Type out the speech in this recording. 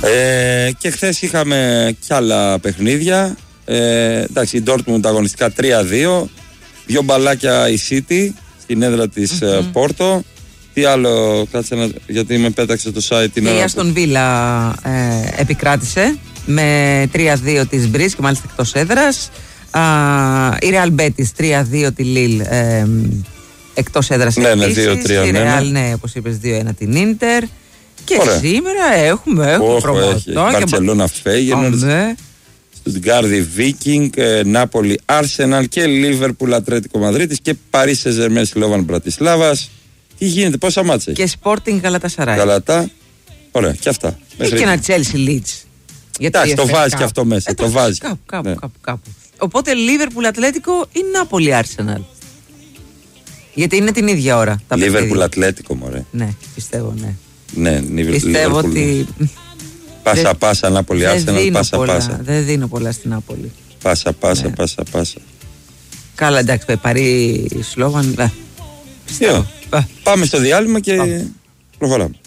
Και χθες είχαμε κι άλλα παιχνίδια. Εντάξει, η Dortmund αγωνιστικά 3-2. 2 μπαλάκια η City στην έδρα της Πόρτο. Τι άλλο, κάτσε γιατί με πέταξε το site την ώρα. Η Αστον Βίλα επικράτησε με 3-2 της Μπρις και μάλιστα εκτός έδρας. Η Real Betis 3-2 τη Lille εκτός έδρας. Ναι, 2-3. Η Real, ναι, όπως είπες, 2-1 την Ίντερ. Και ωραία. Σήμερα έχουμε προμοτό. Μπαρτσελώνα Φέγενορντ, Στουτγκάρδι Βίκινγκ, Νάπολη Άρσεναλ και Λίβερπουλ Ατλέτικο Μαδρίτης και Παρί Σεν-Ζερμέν Σλόβαν Μπρατισλάβας. Τι γίνεται, πόσα μάτσα έχει? Και Sporting Γαλατασαράι. Γαλατά, ωραία, και αυτά. Έχει και ένα Chelsea Leeds. Εντάξει, το βάζει και αυτό μέσα. Το βάζει. Κάπου. Οπότε Λίβερπουλ Ατλέτικο ή Νάπολη Άρσεναλ. Γιατί είναι την ίδια ώρα. Λίβερπουλ Ατλέτικο, μωρέ. Ναι, πιστεύω, ναι. Ναι, πιστεύω ότι. Πάσα Νάπολη Άρσεναλ, πάσα. Δεν δίνω πολλά στην Νάπολη. Πάσα. Καλά, εντάξει, Παρί Σλόβαν. Πάμε στο διάλειμμα και προχωράμε.